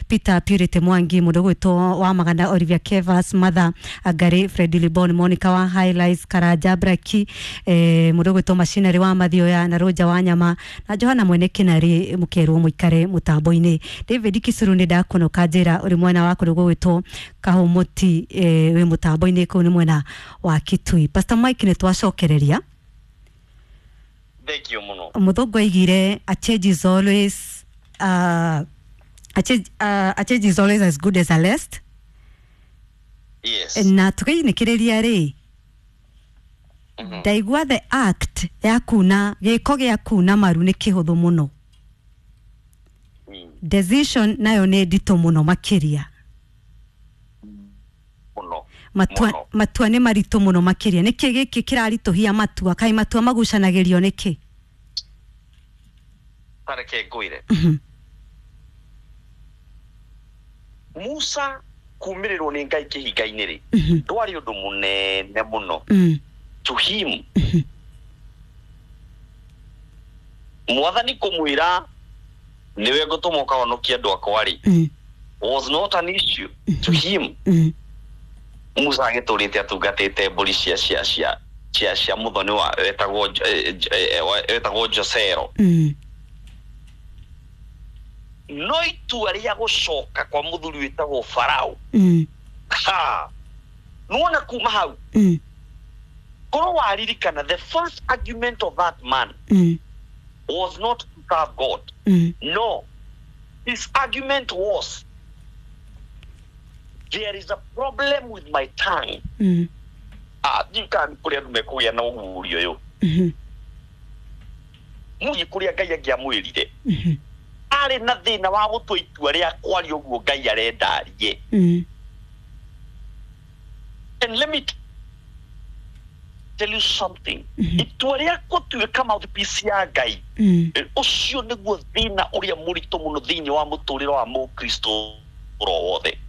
Peter Purity Mwangi mudogo to wa maganda Olivia Kevas Mother Agari Freddy Libon Monica wa Highlights Karaja Braki mudogo to machinery wa Mathio ya na Roja wa Nyama na Johana mwene kinari mukeru muikare mutambo-ini David Kisuru ni ndakono kajira uri mwena wa kudogo to kahomoti we mutambo-ini ko ni mwena wa Kitui. Pastor Mike ne twacokereria thank you muno mudogo igire a change is always a change is always as good as a last. Yes. Na tukiinikireria ri ndaigua the act ya kuna giko gya kuna maru ni kihuthu muno. Decision nayo ni ndito muno makiria. Matua ni marito muno makiria. Niki giki kiraritohia matua kai matua magucanagirio niki? Tareke nguire. Musa kumirirwo ni Ngai kihinga-ini ri ndwari undu munene muno to him. Mwathani kumwira niwe ngutumoka honokia andu akwa ri was not an issue to him. Musa agiturite atungatite mburi cia muthoni wa wetagwo Josero. No itua ria gucoka kwa muthuri wetagwo Farao. Nuona kuma hau korwo waririkana the first argument of that man was not to serve God. No, his argument was there is a problem with my tongue. Jikani kuria numekuya na uguri uyu muyi kuria Ngai angiamwirire ari na thina wa gutua itua ria kwari uguo Ngai arendarie. And let me tell you something. Itua ria gutuika mouthpiece ya Ngai ucio niguo thina uria murito muno thiini wa muturiro wa Mukristo wothe.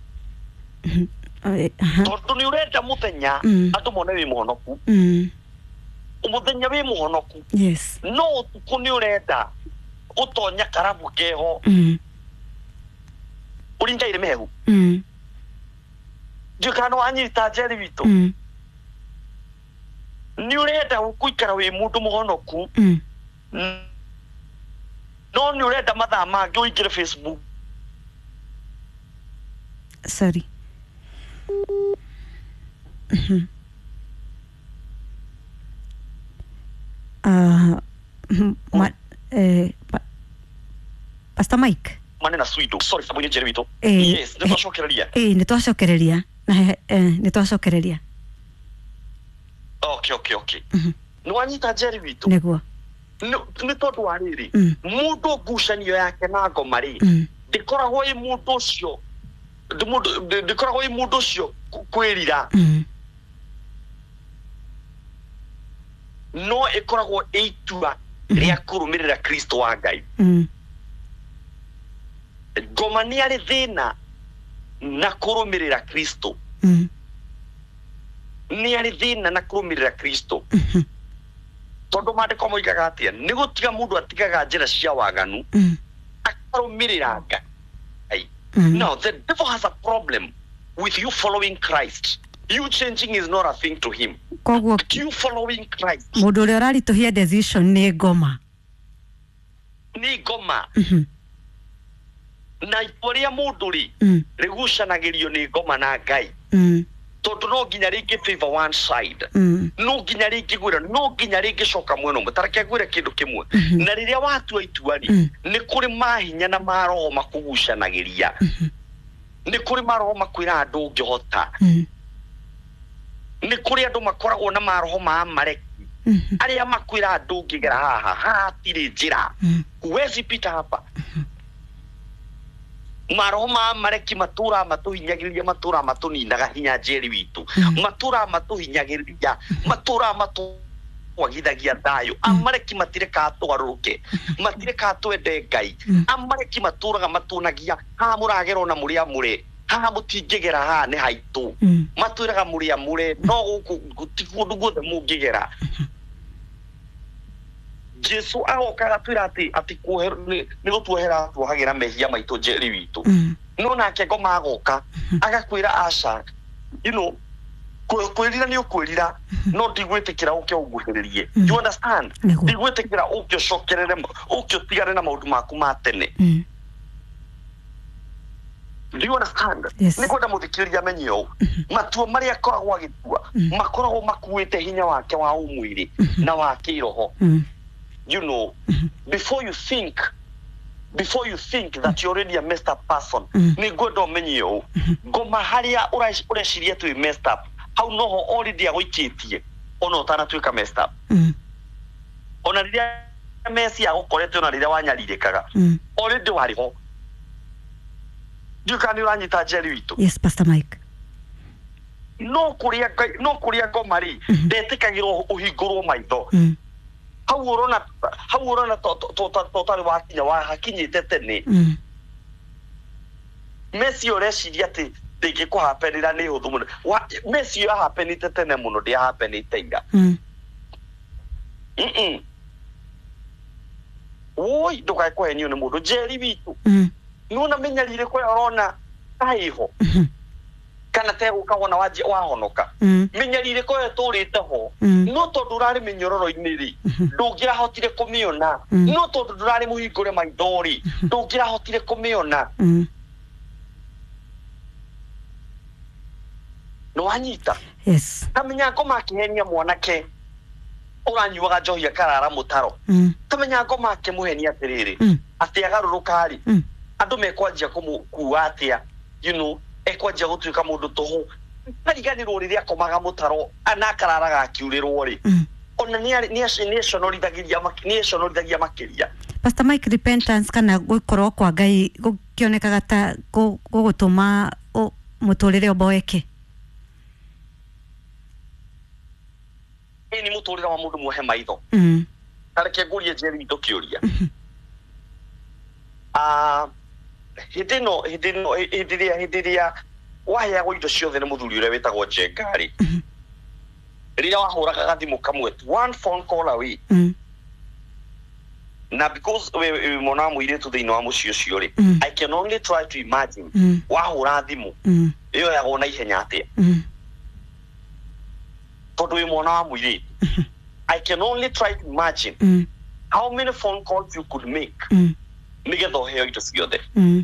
Tondu ni urenda muthenya andu mone wi muhonoku. Umuthenya wi muhonoku. Yes. No tuku ni urenda utonya karabu keho. Uringa ire mehu. Jukano anyita jeri wito. Ni urenda ukuikara wi mundu muhonoku. No ni urenda mathaa mangi uingire Facebook. Sorry. Pastor Mike. Manena sweeto. Sorry for mwenye jerewito. Yes, nitwashokereria. Nitwashokereria. Nitwashokereria. Okay. Nwanyita jerewito. Neguo. Ni tondu wa riri. Mundu ngucanio yake na ngoma ri. Ndikoragwo i mundu ucio. Ndikoragwo i mundu ucio kwirira. No ikoragwo itua ria kurumirira Kristo wa Ngai. Ngoma ni ari thina na kurumirira Kristo. Ni ari thina na kurumirira Kristo. Tondu mandiko moigaga atia ni gutiga mundu atigaga njira cia waganu akarumirira Ngai. Now the devil has a problem with you following Christ. You changing is not a thing to him. But you following Christ. Mundu uri araritohia decision ni ngoma. Ni ngoma. Na iporia mundu ri rigucanagirio ni ngoma na Ngai. Tondu no nginya ringi favor one side. No nginya ringi gwira, no nginya ringi coka mwena umwe. Tareke gwira kindu kimwe. Na riria watua itua ri ni kuri mahinya na maroho makugucanagiria. Ni kuri maroho makwira andu ungihota. Ni kuri andu makoragwo na maroho ma mareki. Aria makwira andu ungigera haha hatiri njira. Huwezi pita hapa. Maroho ma mareki matura matuhinyagiriria matura matuninaga hinya njeri witu. Matura matuhinyagiriria matura wagithagia thayo. Amareki matireka atwaruke. Matireka atwende Ngai. Amareki maturaga matunagia ha muragero na muri amure. Ha mutingigera ha ni haitu. Maturaga muri amure no gutigundu gothe mungigera. Jesu agokaga twira ati kuher ni gutuhera tuhagira mehia maitu njeri witu. no nake ngoma agoka agakwira aca kwirira ni ukwirira no ndigwitikira uke uguhiririe you understand ndigwitikira uke ucokerere uke utigane na maundu maku ma tene do you understand ni kwenda muthikiriria menyo matuo maria akoragwo agitua makoragwo makuite hinya wake wa umwiri na wa kiroho you know before you think that you're already a messed up person ni gwenda menyo ngoma haria ureciria tu messed up how noho already agoikitie ona utanatuika messed up ona riria mesi agokorete ona riria wanyaririkaga already wariho Dukani uranyita Jerry witu. Yes, Pastor Mike. No kuria ngomari ndetikagirwo uhingurwo maitho. Hau urona totari wakinya wa hakinyite tene. Messi ureciria ati ndingikuhapenira ni huthu muno. Messi yahapenite tene muno ndiahapenite ira. Oi ndukae kwenyu ni mundu Jerry witu. Nuna menyarire ko arona aiho kana te ukabona waje wahonoka menyarire ko eturite ho no tondu urari minyororo iniri ndugira hotire kumiona no tondu urari muhingure maithori ndugira hotire kumiona no anyita yes kamenya ngoma kihenia mwanake uranyuaga njohi akarara mutaro kamenya ngoma kimuhenia atiriri ati agarurukari andu mekwanjia kumukuwa atia ekwanjia gutuika mundu toho ariganirwo riria komaga mutaro anakararaga akiurirwo ri ona ni conorithagia makiria Pastor Mike repentance kana gukorwo kwa Ngai gukionekaga ta gugutuma muturire oboeke ni muturire wa mundu muhe maitho tareke ngurie Jerry ndokiuria hidiria wahea go indo ciothe ni muthuri ure wetagwo Jengari riria wahuraga gathimu kamwe one phone call away na because we mona muiretu thiini wa mucio cio ri I can only try to imagine wahura thimu iyo ya gona ihenya atia tondu we mona wa muiretu I can only try to imagine how many phone calls you could make nigetho heo indo ciothe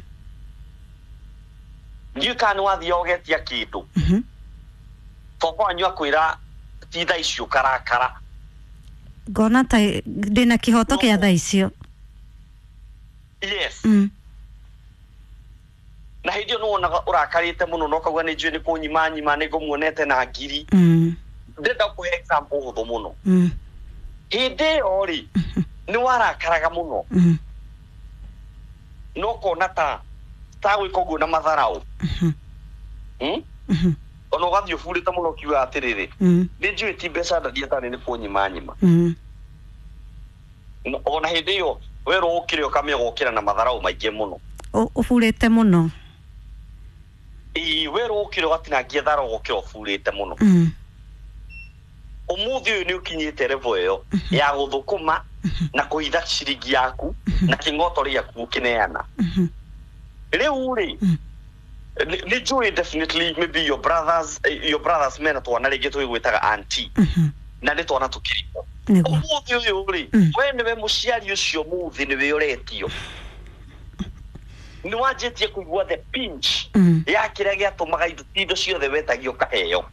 ndiukani wathia ugetia kindu papa anyu akwira ti tha icio karakara ngona ta ndina kihoto kia tha icio yes na hidio no ona urakarite muno no kagwa ni njui ni kunyima ni ngumuonete na ngiri ndenda ku example huthu muno hinde ori ni warakaraga muno no kona ta gwikoguo na matharau ono gathio furita muno kiuga atiriri ni njui ti mbeca ndathia tani ni kunyima ona hindi yo wero ukire ukamenya gukira na matharau maingi muno ufurite muno wero ukire gatinangia tharo gukira ufurite muno umuthi uyu ni ukinyite level iyo ya guthukuma na kuhitha ciringi yaku na kingoto giaku kineana riu ri ni njui definitely maybe your brothers men atwana ringi twigwitaga auntie na ni twana tukiripo umuthi uyu ri we niwe muciari ucio muthi niwe uretio ni wanjitie kuigua the pinch ya kiria giatumaga indo ciothe wetagio kaheo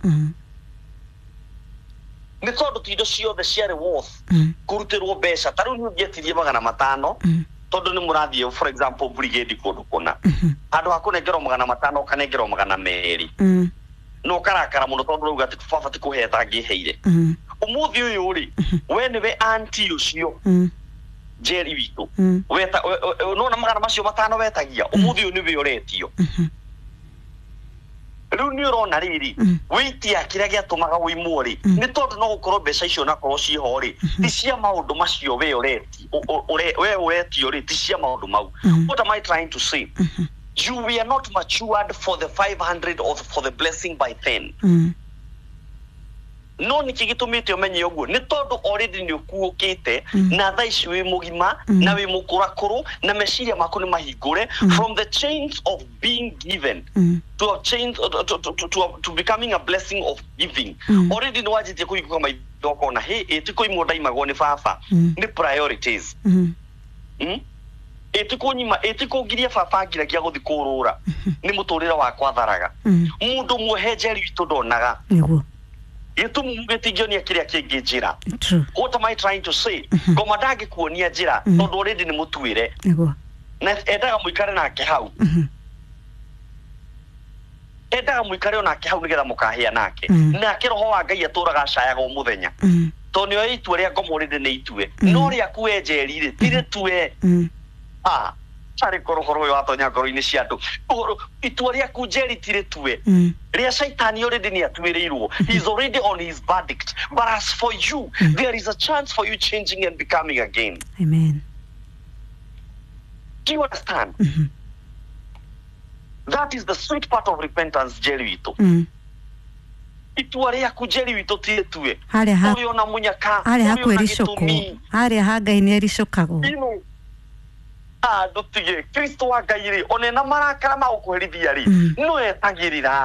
ni tondu tindo ciothe ciari worth kurutirwo mbeca taru ni ngetirie 500 tondu ni murathie for example brigade kundu kuna andu hakunengerwo 500 kanengerwo 200 no karakara muno tondu ruga ati baba tikuheta ngiheire umuthi uyu ri we niwe auntie ucio Jerry witu weta no na 500 wetagia umuthi uyu niwe uretio riu ni urona riri witia kiria giatumaga wimuri ni tondu no gukorwo mbeca icio na korwo ciho ri ti cia maundu macio we uretio ri ti cia maundu mau what am I trying to say you were not matured for the 500 or for the blessing by 10 no nikigitumite umenye uguo ni tondu already ni ukuukite na tha ici wi mugima na wi mukurakuru na meciria maku ni mahingure from the chains of being given to a chains to becoming a blessing of giving already no wajitie kuiguka maithoko na he etiko imodai magone baba ni priorities etiko ngiria baba ngiragia guthi kurura ni muturira wakwa tharaga mundu muhenjeri witu ndonaga niguo yetu mugetigionia kiria kingi njira what am I trying to say ngoma ndage kuonia njira tondu already ni mutuire niguo na endaga muikare nake hau endaga muikare onake hau nigetha mukahia nake nake roho wa Ngai aturaga cayaga umuthenya tondu yo itue ria ngoma already ni itue no ria kuenjerire tire tue Sari koro yo atonya ngoro-ini cia andu itua ria kunjeri tire tue ria shaitani already ni atuireirwo he's already on his verdict but as for you there is a chance for you changing and becoming again. Amen. Do you understand? That is the sweet part of repentance, jeri wito itua ria kunjeri wito tire tue uri na munyaka ari hakwiricoko ari haga ini ericokago dotige Kristo wa Ngai ri onena marakara ma ukuherithia ri no etagirira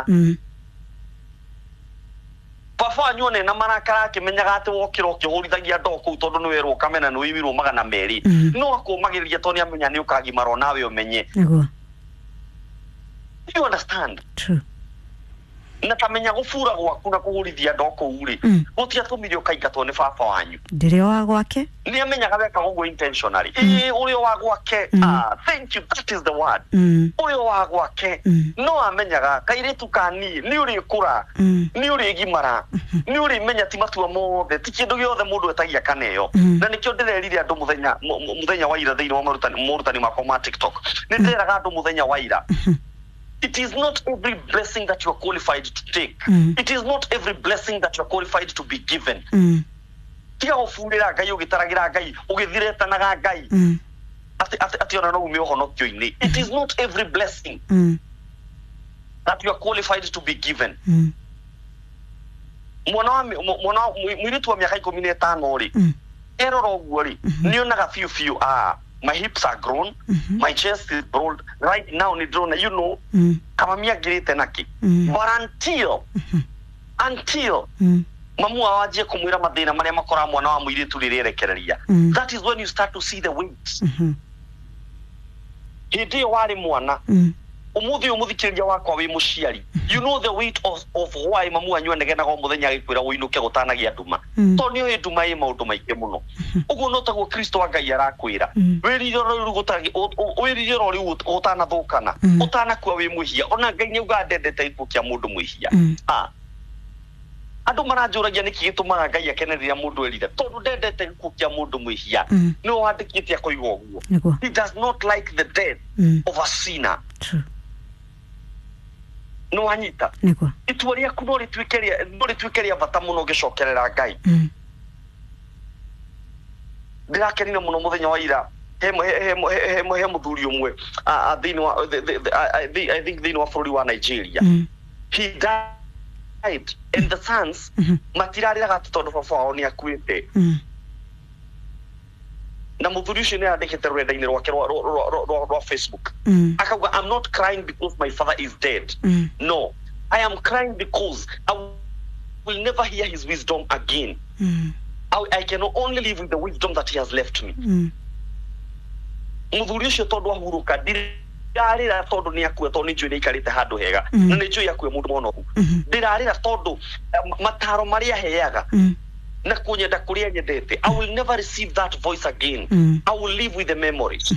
baba nyone na marakara akimenyaga ati wokira ukihurithagia ndoku tondu ni werwo kamena no iwirwo magana meri no akumagiriria toni amenya ni ukagimaro nawe umenye niguo. You understand? True. Na kamenya gufura gwaku na kuhurithia ndoku uri gutiatumirio kaingatwo ni baba wanyu ndire wa gwake ni amenyaga weka uguo intentionally uri wa gwake thank you, that is the word uri wa gwake no amenyaga kairitu kani ni uri kura ni uri gimara ni uri menya ti matua mothe ti kindu giothe mundu etagia kaneyo na nikio ndirerire andu muthenya wa ira thiini wa marutani makwa ma TikTok ni ndiraga andu muthenya wa ira. It is not every blessing that you are qualified to take. It is not every blessing that you are qualified to be given. Tiga gufurira Ngai ugitaragira Ngai ugithiretanaga Ngai ati ona no ume honokio-ini. It is not every blessing that you are qualified to be given. Mwana mwiritu wa miaka 15 ri eroro uguo ri ni onaga fiu my hips are grown, my chest is broad right now ni drone you know kama miagirite naki but until mamu awajie kumwira mathina maria makora mwana wa mwiritu rirerekereria that is when you start to see the weight hindi wari mwana umuthi kiria wakwa wi muciari you know the weight of why mamu anyu negenaga muthenya gikwira uinuke gutanagia nduma to ni oyi nduma i maundu maingi muno uguo no taguo Kristo wa Ngai arakwira wiriro ru gutagi wiriro ru utana thukana utana kwa wi muhia ona Ngai ni uga ndendete ikukia mundu muhia andu maranjuragia niki gitumaga Ngai akenerera mundu erire tondu ndendete ikukia mundu muhia no wandikitie akoigwa uguo he does not like the death of a sinner. True. No anyita niguo itua riaku no ritwikeria bata muno gicokerera Ngai ndirakenire muno muthenya wa ira he muthuri umwe thiini wa I think thiini wa bururi wa Nigeria he died and the sons matirariraga tondu baba wao ni akuite na muthuri ucio ni andikite rwenda-ini rwake rwa Facebook akauga I'm not crying because my father is dead no I am crying because I will never hear his wisdom again I can only live with the wisdom that he has left me muthuri ucio tondu ahuruka ndirarira tondu ni akua tondu njui ni ikarite handu hega na ni njui akua mundu monoku ndirarira tondu mataro maria heaga na kunyenda kuria nyendete I will never receive that voice again I will live with the memories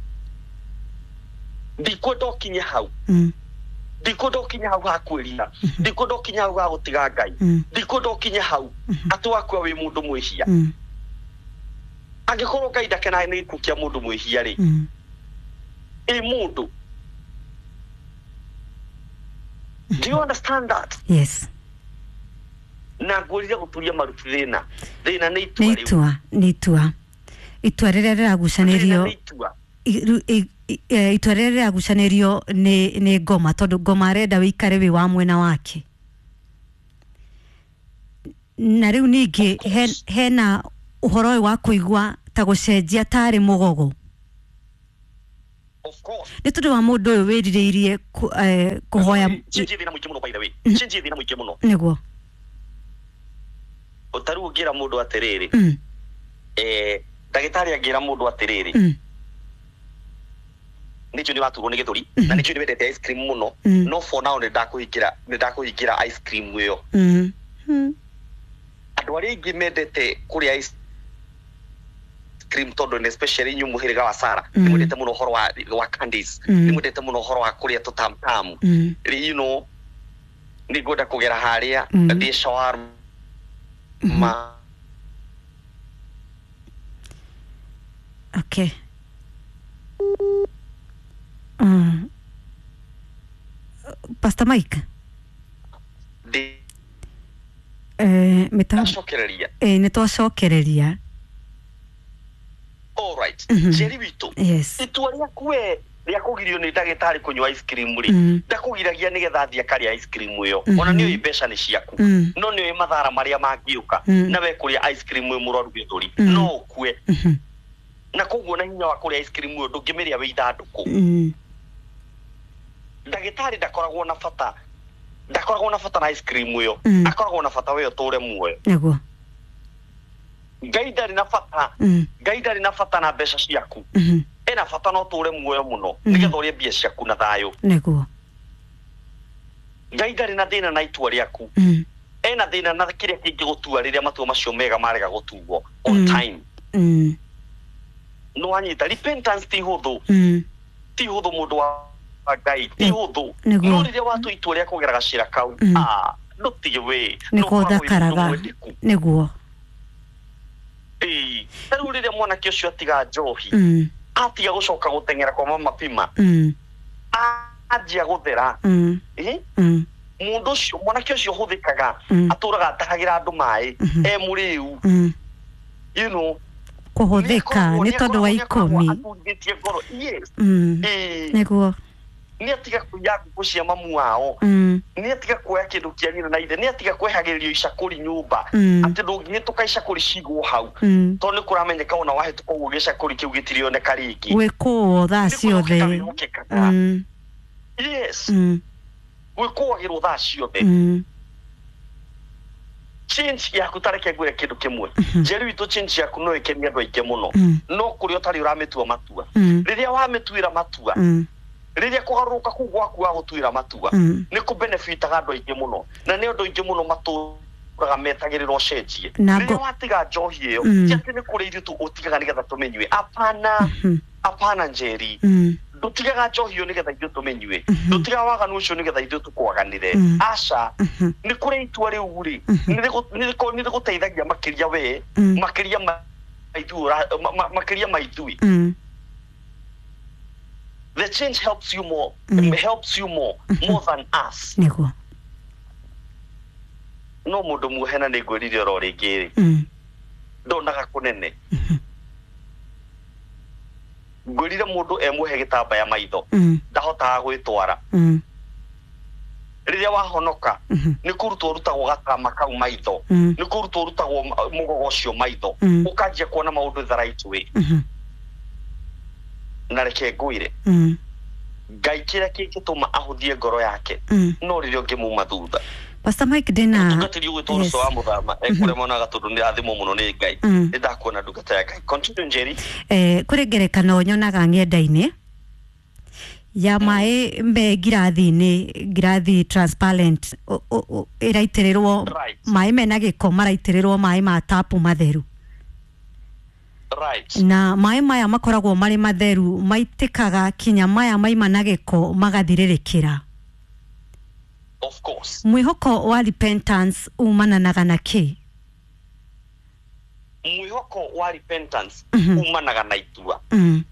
dikodo kinya hau hakwirira dikodo kinya hau gutiga Ngai dikodo kinya hau atwakwa wi mundu mwihia angikorwo Ngai ndakena ni ikukia mundu mwihia ri mundu. Do you understand that? Yes. Na ngurire guturia marutu thina ni itua riria riragucanirio itua riria riragucanirio ni ngoma tondu ngoma arenda wikare wi wa mwena wake na riu ningi hena uhoro wa kuigwa ta gucenjia tari mugogo. Of course. Ni tundu wa mundu uyu wiririirie kuhoya chinji thina muingi muno by the way. Chinji thina muingi muno. Niguo. Utaru ugira mundu atiriri. Dagitari agira mundu atiriri. Nicho ni watu ni githuri na nicho ni wendete ice cream muno. No for now ni ndakuhigira ice cream iyo. Andu aria ingi mendete kuria ice cream todo especially nyumu hiriga wa Sara ni mudete muno horo wa candies ni mudete muno horo wa kuria tutamtamu you know ni goda kugera haria ndi shawarma okay Pastor Mike nitwacokereria all right Jerry Wito yes itua riakwe ria kugirio ni dagitari kunywa ice cream ri ndakugiragia nigetha thia kari ice cream iyo ona niyo ibesha ni ciaku no niyo mathara maria mangiuka na we kuria ice cream iyo muroru githuri no kwe na koguo na hinya wa kuria ice cream iyo ndungimeria we ithanduku dagitari ndakoragwo na fata na ice cream iyo akoragwo na fata we uture muoyo niguo gaidari na fata na besha ciaku ena fata no ture muoyo muno nigetha urie bia ciaku na thayo niguo gaidari na thina na itua riaku ena thina na kiria kingi gutua riria matua macio mega marega gutuo on time no anyita repentance ti huthu mundu wa Ngai ti huthu no riria watu itua ria kugera gacira kau ndutige we niguo thakaraga niguo taru riria mwana kiucio atiga njohi atiga gucoka gutengera kwa mama pima ajia guthera mundu ucio mwana kiucio huthikaga aturaga atahagira andu mai muriu you know kuhuthika ni tondu wa ikumi yes niguo ni atiga kuya kucia mamu wao ni atiga kuya kindu kianina na ithe ni atiga kwehagiririo icakuri nyumba ati ndungi tukaicakuri cigwo hau to ni kuramenyeka ona wahituka ugu gicakuri kiu gitirioneka ringi wikuo thaa ciothe yes wikuagirwo thaa ciothe change yaku tareke gwira kindu kimwe Jerry Wito change yaku no ikenia andu aingi muno no kuri utari uramitua matua riria wamituira matua riria kugaruka ku gwaku wa gutuira matua ni ku benefit andu aingi muno na ni andu aingi muno maturaga metagiriro cenjie riria watiga njohi iyo ati ni kuri ithu utigaga nigetha tumenywe apana Jerry dutigaga njohi iyo nigetha ithu tumenywe dutigaga waganu ucio nigetha ithu tukwaganire aca ni kuri itua riu ri ni guteithagia makiria we makiria maithui the change helps you more more than us niguo no mundu muhena ni ngwirire ro ringi ndonaga kunene ngwirire mundu emuhe gitambaya maitho ndahotaga gwitwara riria wahonoka ni kurutwo rutagwo gatama kau maitho ni kurutwo rutagwo mugogo ucio maitho ukanjia kuona maundu the right way na reke ngwire Ngai kira kingituma ahuthie ngoro yake no ririo ngimuma thutha Pastor Mike dena tukatiri ugitoro so amuthama ekure mona gatundu ni athimo muno ni Ngai ndakuona ndugata ya Ngai continue Jerry kuri ngerekano nyonaga ngenda-ini ya mai mbe girathi transparent iraitirirwo mai mena giko maraitirirwo mai ma tapu matheru right na mai maya makoragwo mari matheru maitikaga kinya maya maima na giko magathiririkira of course mwihoko wa repentance umananaga na ki mwihoko wa repentance umanaga na itua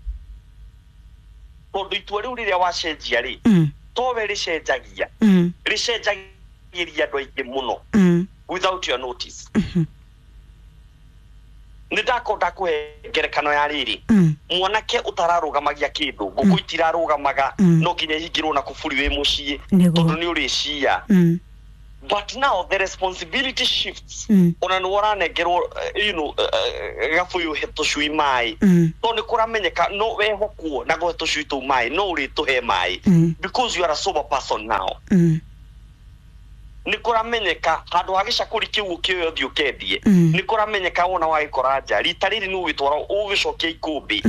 tondu itua riu riria wacenjia ri towe ricenjagia ricenjagiria andu aingi muno without your notice ni ndakonda kuhe ngerekano ya riri mwanake utararugamagia kindu nguku itirarugamaga no nginya hingirwo na kuburi wi mucii tondu ni uri cia But now the responsibility shifts. Ona nuora negero gafu yo heto shui mai. To ne kora menyeka no we hokuo na go heto shui to mai no ri to he mai because you are a sober person now. Nikora menyeka hado hagisha kuri kiu kio dio kedie. Nikora menyeka ona wa ikoraja ritariri no witwara ugicokia ikumbi.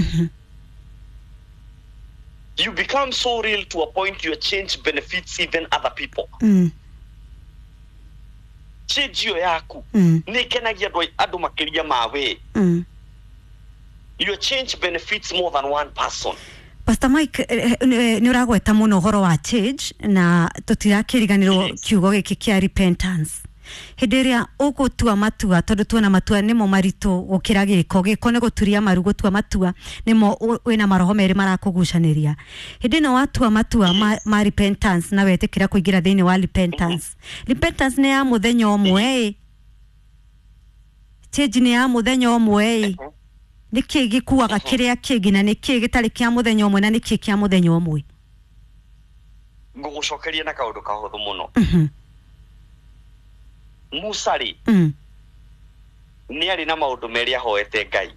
You become so real to a point your change benefits even other people. Change yaku nikenagia adu makiria mawe. Your change benefits more than one person. Pastor Mike, ni uragweta muno horo wa change na tutirakiriganirwo kiugo giki kia repentance. Hederia ugutua matua tondu tuona matua nimo marito gukira giko ne guturia maru gutua matua nimo wina maroho meri marakugucaniria. Hidino watua matua ma repentance na wetekira kuigira thini wa repentance. Repentance ne ya muthenya omwe. Change ne ya muthenya omwe. Niki gikuaga kiria kingi na niki gitari kia muthenya omwe na niki kia muthenya omwe. Ngugucokeria na kaundu kahuthu muno. Musari ni ari na maundu meri ahoete Ngai.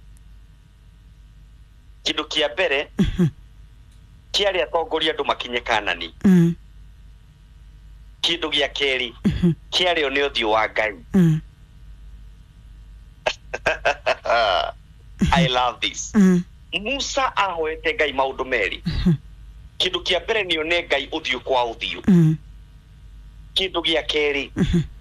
Kindu kia mbere kiari atongoria andu makinye Kanani. Kindu gia keri kiari o ni uthio wa Ngai. I love this. Musa ahoete Ngai maundu meri. Kindu kia mbere ni one Ngai uthio kwa uthio. Kindu gia keri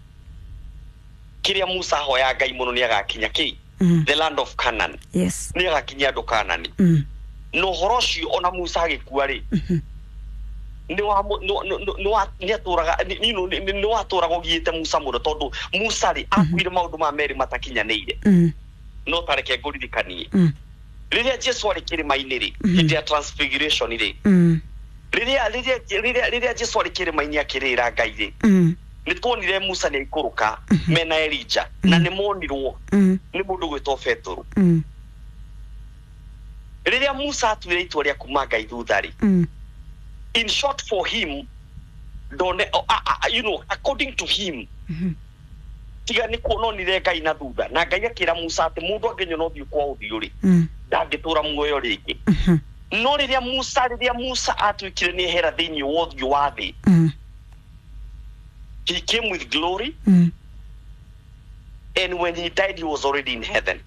kiria Musa hoya Ngai muno ni agakinya ki the land of Canaan. Yes. Ni agakinya andu Kanani. No horoshi ona Musa agikua ri. Ni aturaga giite Musa muno tondu Musa ri akwire maundu ma meri matakinyanire. No tareke nguririkanie. Riria Jesu ari kirima-ini ri hindi ya transfiguration ri. Riria Jesu ari kirima-ini akirira Ngai ri. Nituonire Musa ni ikuruka mena Elijah na ni monirwo ni mundu gwitwo Petro. Riria Musa atwire itwa ria kuma Ngai thuthari. In short for him according to him tiga ni kuononire Ngai na thutha na Ngai akira Musa ati mundu angenyona uthio kwa uthio ri ndangitura muoyo ringi. No riria Musa atwikire ni hera thini wa uthio wa thi. He came with glory, and when he died, he was already in heaven.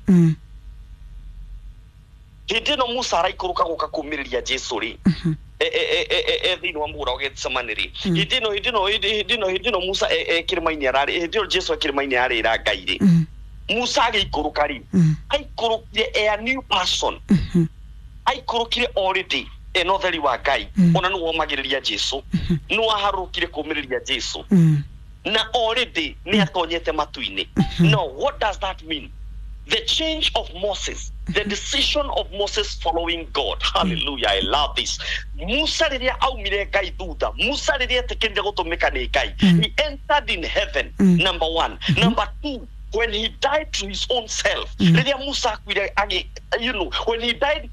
He didn't Musa raikuruka guka kumiriria Jesu ri. Thini wa mura Gethsemane ri. He didn't Musa kirima-ini arari. He didn't Jesu kirima-ini arira Ngai ri. Musa agikuruka ri. Aikurukire a new person. Aikurukire already. Enotheri wa Ngai. Ona nuo magiriria Jesu. Nuo aharukire kumiriria Jesu. Na already ni atonyete matuini. Now what does that mean? The change of Moses, the decision of Moses following God. Hallelujah, I love this. Musa riria aumire Ngai thutha. Musa riria tekende gutumika ni Ngai. He entered in heaven, number one. Number two, when he died to his own self, riria Musa when he died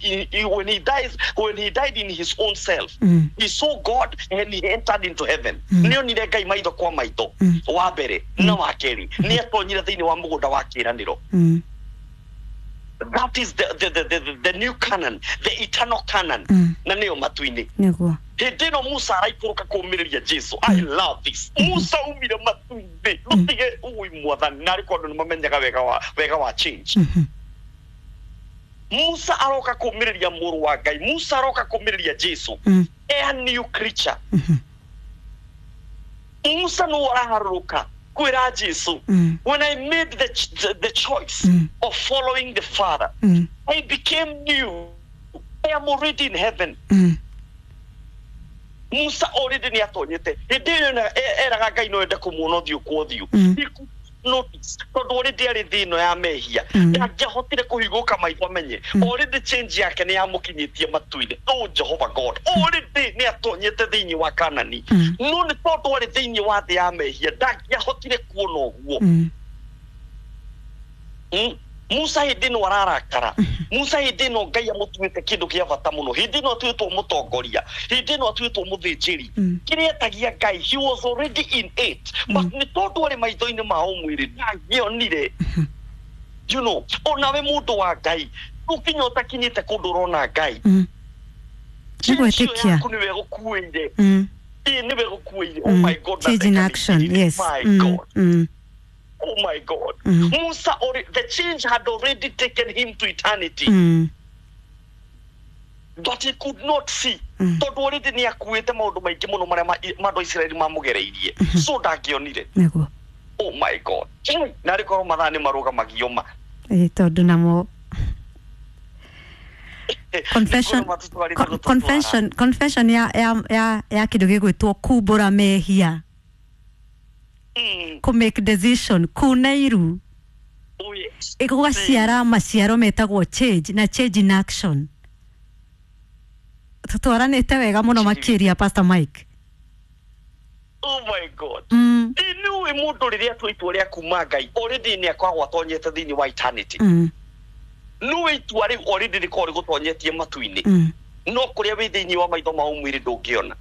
in his own self, he saw God and he entered into heaven. Nio ni Ngai maitho kwa maitho wa mbere na wa keri ni atonyire thini wa mugunda wa kiraniro. That is the new canon, the eternal canon. Na nio matuini niguo hindino Musa araikuruka kumiriria Jesu. I love this. Musa umire matuini lutige ui mwathani na riko ndu mamenyaga wega wa change. Musa aroka kumiriria muru wa Ngai. Musa aroka kumiriria Jesu. A new creature. Musa no araharuka kwira Jesu. When I made the choice of following the Father, I became new. I am already in heaven. Musa already ni atonyete. Hidina era Ngai no enda kumuona uthio kwa uthio. Notice tondu already ari thino ya mehia ndangihotire kuhiguka maitho menye already change yake ni yamukinyitie matuini. Oh Jehovah God, already ni atonyete thini wa Kanani. No ni tondu ari thini wa thi ya mehia ndangihotire kuona uguo. Musa hidino ararakara Musa hidino Ngai amutwite kindu kia bata muno hidino atwitwo mutongoria hidino atwitwo muthinjiri kiria tagia Ngai he was already in it but ni tondu ari maitho-ini ma umwiri ndangionire you know onawe mundu wa Ngai ukinya utakinyite kundu rona Ngai Nigwetekia niwe gukuire niwe gukuire oh my God change in action yes my God oh my God Musa the change had already taken him to eternity but he could not see tondu already ni akuite maundu maingi muno maria mandu Israeli mamugereirie so ndangionire oh my God na riko mathani maruga magioma tondu namo confession ya kindu gigwitwo kumbura mehia ku make decision kunairu igwaciara maciaro metagwo change na change in action tutwaranite wega muno makiria Pastor Mike oh my God inu mundu riria twitu ria kuma Ngai already ni akwagwa tonyete thini wa eternity no itua riu already rikori gutonyetie matu-ini no kuria wi thini wa maitho ma umwiri ndungiona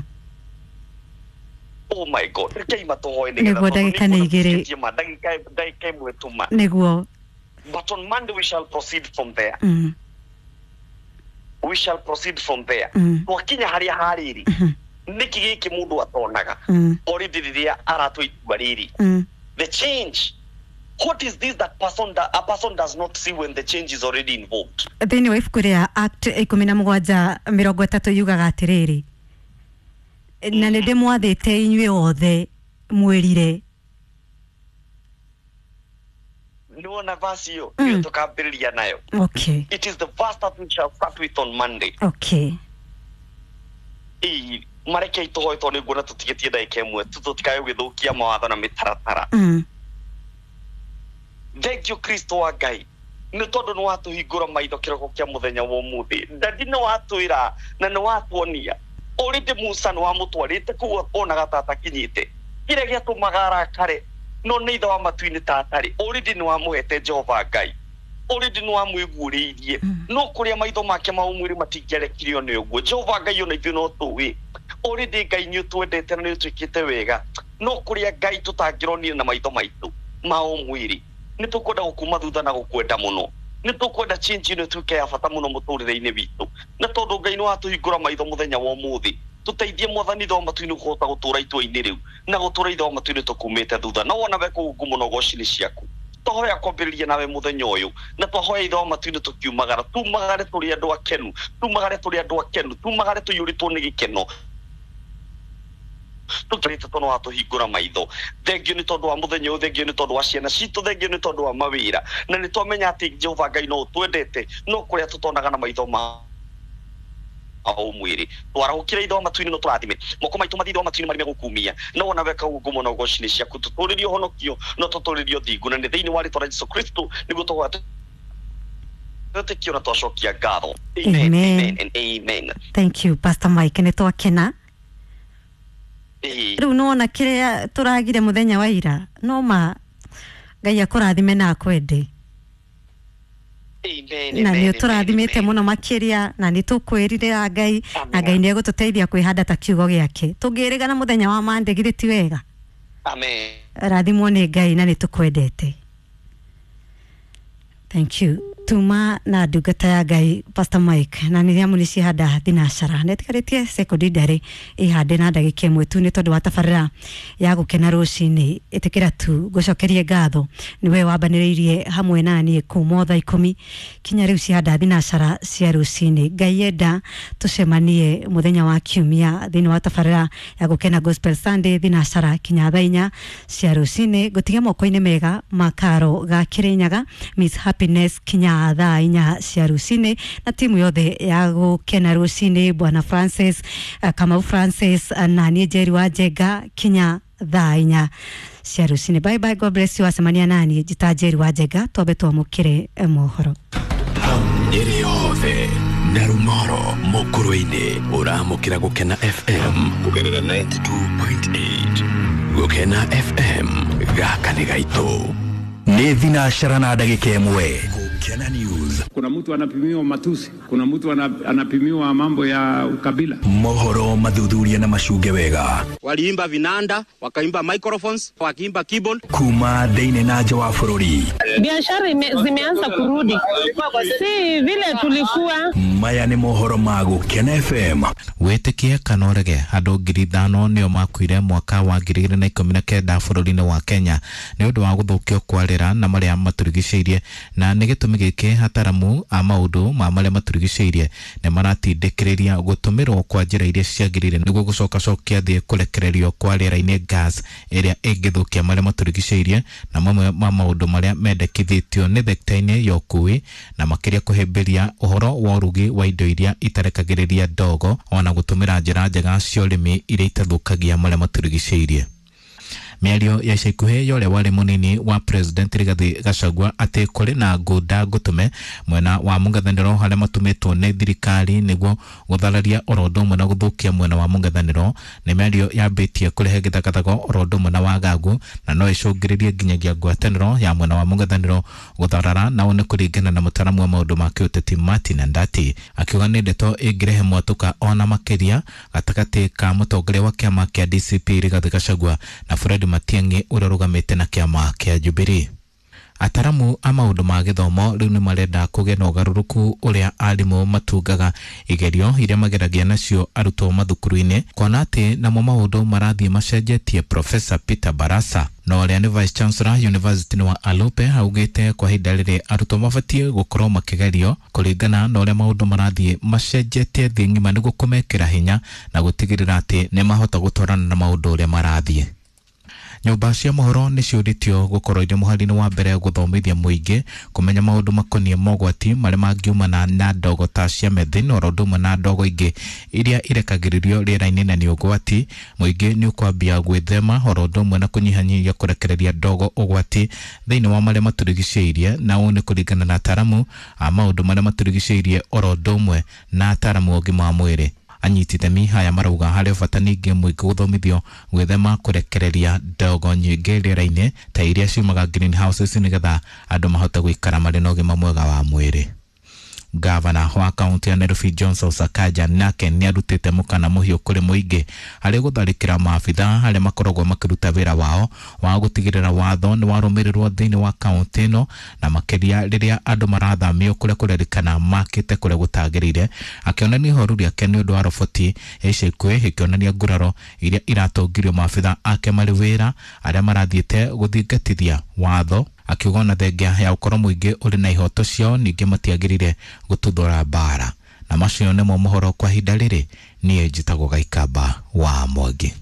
oh my God rekei matohoe niguo ndagika ni igiri ndagika imwe tuma niguo but on Monday we shall proceed from there we shall proceed from there twakinya haria hariri niki giki mundu atonaga already riria aratu itua riri the change what is this that a person does not see when the change is already involved thini wa ibuku ria Act 17:30 yugaga atiriri na nende mwathite inywe othe mwirire niwona verse hiyo hiyo tukambiriria nayo okay it is the verse that we shall start with on Monday okay mareke itohoe to niguo na tutigetie ndagika imwe tutikae githukia mawatho na mitaratara Thank Kristo wa Ngai ni tondu ni watuhingura maitho kiroko kia muthenya wa umuthi ndadi ni watwira na ni watuonia already Musa ni wamutwarite kuo ona gatata kinyite kire gia tumagara kare no ni itha wa matu-ini tatari already ni wamuhete Jehova Ngai already ni wamwiguuriirie no kuria maitho make ma umwiri matingiarekirio ni uguo Jehova Ngai ona ithu no tuwi already Ngai ni utwendete na ni utwikite wega no kuria Ngai tutangironire na maitho maitu ma umwiri ni tukwenda gukuma thutha na gukwenda muno ni tukwenda change ni tuke ya bata muno muturire-ini witu na tondu Ngai ni watuhingura maitho muthenya wa umuthi tuteithie mwathani tho matu-ini kuhota gutura itua-ini riu na gutura itho matu-ini tukumite thutha na wona weka ugu muno goci-ini ciaku twahoya kwambiriria nawe muthenya uyu na twahoya itho matu-ini tukiumagara tumagare turi andu akenu tumagare tuyuritwo ni gikeno tutarite tono watuhingura maitho thengio ni tondu wa muthenya uyu thengio ni tondu wa ciana citu thengio ni tondu wa mawira na ni twamenya ati Jehova Ngai no twendete no kuria tutonaga na maitho ma au mwiri twarahukira itho matu-ini no turathime moko maitu mathitho matu-ini marime gukumia no wona weka ugumo no goci-ini ciaku tuturirio honokio no tuturirio thingu na ni thiini wa ritwa Jesu Kristo niguo tugwate tutikio na twacokia ngatho amen and amen thank you Pastor Mike ni twakena riu nona kiria turagire muthenya wa ira no ma Ngai akurathime na akwende na ni turathimite muno makiria na ni tukwirira Ngai na Ngai ni egututeithia kwihanda ta kiugo giake tungiriga na muthenya wa Monday githiti wega amen rathimwo ni Ngai na ni tukwendete thank you tuma na ndungata ya Ngai Pastor Mike na niria munici handa thinacara netikaritie secondary ihande na ndagika imwe tu ni tondu wa tabarira ya gukena rucini itikira tu gucokerie ngatho niwe wambaniriirie hamwe nani kuma thaa 10 kinya riu cihanda thinacara cia rucini Ngai yenda tucemanie muthenya wa kiumia thini wa tabarira ya gukena gospel Sunday thinacara kinya thaa 4 cia rucini gutige moko-ini mega makaro ga Kirinyaga Miss Happiness kinya thaa 4 cia rucini na timu yothe ya gukena rucini Bwana Francis Kamau Francis na ni Jerry wa Jenga kinya thaa 4 cia rucini bye bye God bless you asemania nani jita Jerry wa Jenga twabe twamukire mohoro Nyeri yothe Narumoro Mukuru-ini uramukira gukena FM kugerera 92.8 gukena FM gaka ni gaito ni thinashara na ndagika imwe. Gukena News. Kuna mtu anapimiwa matusi, kuna mtu anapimiwa mambo ya ukabila. Mohoro, mathuthuria na mashuge wega. Waliimba vinanda, wakaimba microphones, wakaimba keyboard. Kuma thĩinĩ na nja wa bũrũri. Biashara zimeanza kurudi, si vile tulikuwa. Maya nĩ mohoro ma Gukena FM. Wĩtĩkie kana ũrege, andũ 5,000 nĩo makuire mwaka wa 2019 bũrũri-inĩ wa Kenya nĩ ũndũ wa gũthũkio kwa rĩera na marĩa maturigicĩirie, na nĩ gĩtũmi gĩkĩ ataramu a maũndũ ma marĩa maturigicĩirie nĩ maratindĩkĩrĩria gũtũmĩrwo kwa njĩra iria ciagĩrĩire nĩguo gũcokacokia thĩ kũrekererio kwa rĩera-inĩ gas ĩrĩa ĩngĩthũkia marĩa maturigicĩirie, na mamwe ma maũndũ marĩa mendekithĩtio nĩ thekita-inĩ ya ũkui na makĩria kũhĩmbĩria ũhoro wa ũrugi wa indo iria itarekagĩrĩria ndogo, ona gũtũmĩra njĩra njega cia ũrĩmi iria itathũkagia marĩa maturigicĩirie. Mĩario ya ica ikuhĩ ya ũrĩa warĩ mũnini wa President Rigathi Gachagua atĩ kũrĩ na ngũnda ngũtũme mwena wa mũng'ethanĩro harĩa matũmĩtwo nĩ thirikari nĩguo gũthararia oro ũndũ ũmwe na gũthũkia mwena wa mũng'ethanĩro, nĩ mĩario yambĩtie kũrehe gĩthagathago oro ũndũ ũmwe na wagagu, na no ĩcũngĩrĩrie nginyagia ngwatanĩro ya mwena wa mũng'ethanĩro gũtharara, na nĩ kũringana na mũtaramu wa maũndũ ma kĩũteti Martin Ndati, akiuga nĩ ndeto ĩngĩrehe mwatũka ona makĩria gatagatĩ ka mũtongoria wa kĩama kĩa DCP Rigathi Gachagua na Fred Matiang'i ũrĩa ũrũgamĩte na kĩama kĩa Jubilee. Ataramu a maũndũ ma gĩthomo rĩu nĩ marenda kũgĩa na ũgarũrũku ũrĩa arimũ matungaga igerio iria mageragia nacio arutwo mathukuru-inĩ, kuona atĩ namo maũndũ marathiĩ macenjetie. Professor Peter Barasa na ũrĩa nĩ Vice Chancellor University wa Alupe augĩte kwa ihinda rĩrĩ arutwo mabatiĩ gũkorwo makĩgerio kũringana na ũrĩa maũndũ marathiĩ macenjetie thĩ ng'ima nĩguo kũmekĩra hinya na gũtigĩrĩra atĩ nĩ mahota gũtwarana na maũndũ ũrĩa marathiĩ. Nyũmba cia mohoro nĩ ciũrĩtio gũkorwo irĩ mũhari-inĩ wa mbere gũthomithia mũingĩ kũmenya maũndũ makoniĩ mogwati marĩa mangiumana na ndogo ta cia methane oro ũndũ ũmwe na ndogo ingĩ iria irekagĩrĩrio rĩera-inĩ na nĩ ũgwati. Mũingĩ nĩ ũkwambia gwĩthema oro ũndũ ũmwe na kũnyihanyihia kũrekereria ndogo ũgwati thĩinĩ wa marĩa maturigicĩirie, na ũũ nĩ kũringana na ataramu a maũndũ marĩa maturigicĩirie oro ũndũ ũmwe na ataramu a ũgima wa mwĩrĩ. Anyiti itemi haya marauga harĩ bata ningĩ mũingĩ gũthomithio gwĩthema kũrekereria ndogo nyingĩ rĩera-inĩ ta iria ciumaga greenhouses nĩgetha andũ mahote gũikara marĩ na ũgima mwega wa mwĩrĩ. Gavana wa kaunti ya Nairobi Johnson Sakaja nake nĩ arutĩte mũkana mũhiũ kũrĩ mũingĩ harĩ gũtharĩkĩra maabitha harĩa makoragwo makĩruta wĩra wao wa gũtigĩrĩra watho nĩ warũmĩrĩrwo thĩinĩ wa kaunti ĩno, na makĩria rĩrĩa andũ marathamio kũrĩa kũrerĩkana makĩte kũrĩa gũtagĩrĩire, akĩonania ihoru rĩake nĩ ũndũ wa roboti ya ica ikuhĩ ĩkĩonania nguraro iria iratongirio maabitha ake marĩ wĩra arĩa marathiĩte gũthingatithia watho, akiuga na thengia ya ũkorwo mũingĩ ũrĩ na ihoto ciao ningĩ matiagĩrĩire gũtuthũra mbara. Na macio nĩmo mohoro kwa ihinda rĩrĩ. Niĩ njĩtagwo Gaikamba wa Mwangi.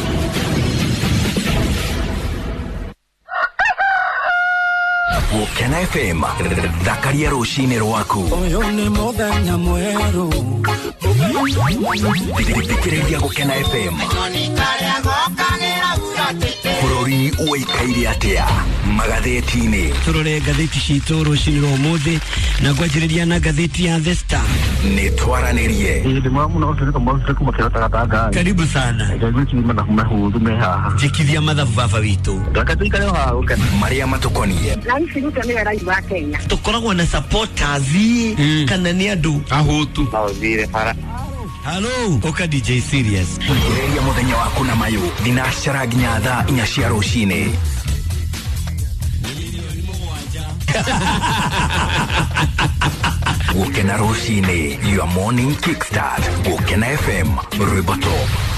Gukena FM, thakaria rũcinĩ rwaku. Ũyũ nĩ mũthenya mwerũ. Thikĩrĩria Gukena FM. Bũrũri ũikaire atĩa magathĩti-inĩ. Tũrore ngathĩti citũ rũcinĩ rwa ũmũthĩ na ngwanjĩrĩria na ngathĩti ya The Star. Nĩ twaranĩrie. Karibu sana. Jikithia mathabu baba witũ. Marĩa matũkoniĩ. Tũkoragwo na supporters kana nĩ andũ ahũtu. Hello, Oka DJ Serious. Thikĩrĩria mũthenya waku na mayũ thinacara nginya thaa 4 cia rũcinĩ. Gukena rũcinĩ, your morning kickstart. Gukena FM, rwĩmbo top.